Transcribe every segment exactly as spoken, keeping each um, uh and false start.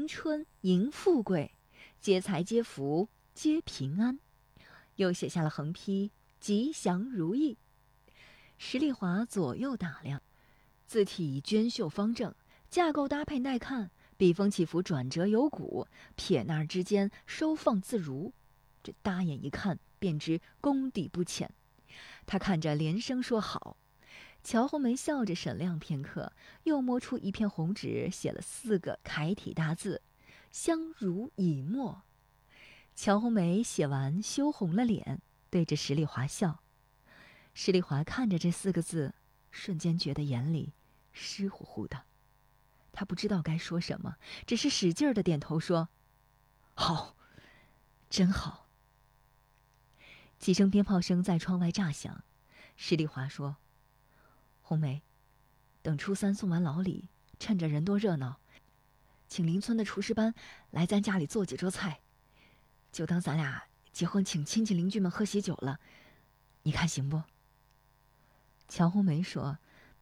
迎春，迎富贵，接财接福，接平安。又写下了横批吉祥如意。石丽华左右打量，字体娟秀方正，架构搭配耐看，笔锋起伏转折有骨，撇捺之间收放自如。这搭眼一看便知功底不浅。他看着连声说好。乔红梅笑着审量片刻，又摸出一片红纸，写了四个楷体大字：相濡以沫。乔红梅写完羞红了脸，对着石丽华笑。石丽华看着这四个字，瞬间觉得眼里湿乎乎的。他不知道该说什么，只是使劲地点头说：好，真好。几声鞭炮声在窗外炸响。石丽华说：红梅，等初三送完老李，趁着人多热闹，请邻村的厨师班来咱家里做几桌菜，就当咱俩结婚请亲戚邻居们喝喜酒了，你看行不？乔红梅说：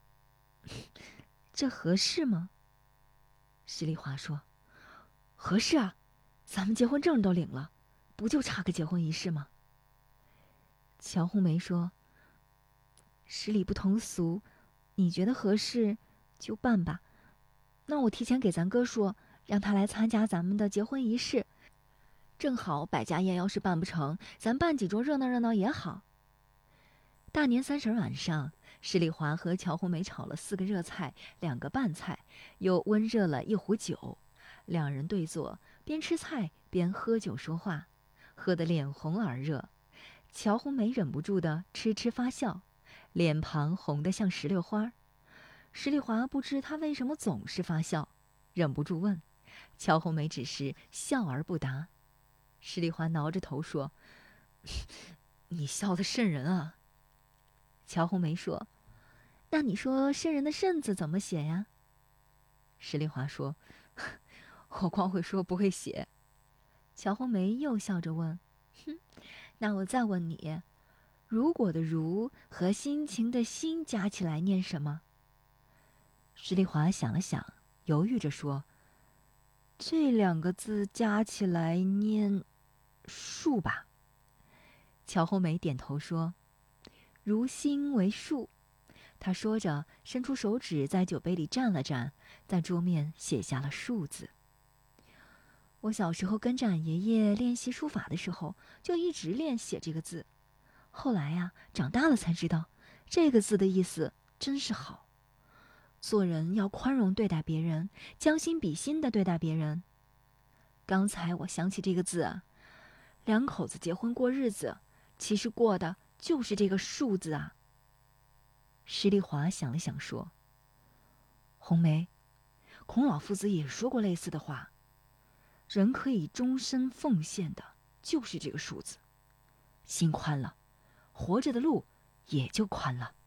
这合适吗？石丽华说：合适啊，咱们结婚证都领了，不就差个结婚仪式吗？乔红梅说：十里不同俗，你觉得合适就办吧。那我提前给咱哥说，让他来参加咱们的结婚仪式，正好百家宴要是办不成，咱办几桌热闹热闹也好。大年三十晚上，石丽华和乔红梅炒了四个热菜，两个拌菜，又温热了一壶酒。两人对坐，边吃菜边喝酒说话，喝得脸红耳热。乔红梅忍不住的痴痴发笑，脸庞红得像石榴花。石丽华不知她为什么总是发笑，忍不住问。乔红梅只是笑而不答。石丽华挠着头说：你笑得瘆人啊。乔红梅说：那你说瘆人的瘆字怎么写呀？石丽华说：我光会说不会写。乔红梅又笑着问：哼，那我再问你，如果的如和心情的心加起来念什么？石丽华想了想，犹豫着说：这两个字加起来念树吧。乔红梅点头说：如心为树。她说着伸出手指在酒杯里蘸了蘸，在桌面写下了树字。我小时候跟着俺爷爷练习书法的时候，就一直练写这个字。后来呀、啊，长大了才知道，这个字的意思真是好。做人要宽容对待别人，将心比心地对待别人。刚才我想起这个字啊，两口子结婚过日子，其实过的就是这个树字啊。石丽华想了想说：红梅，孔老夫子也说过类似的话，人可以终身奉献的就是这个树字，心宽了，活着的路也就宽了。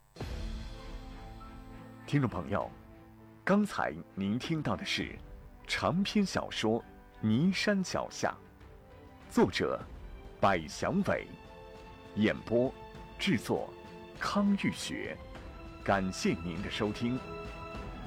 听众朋友，刚才您听到的是长篇小说《尼山脚下》，作者百祥伟，演播制作康玉学。感谢您的收听。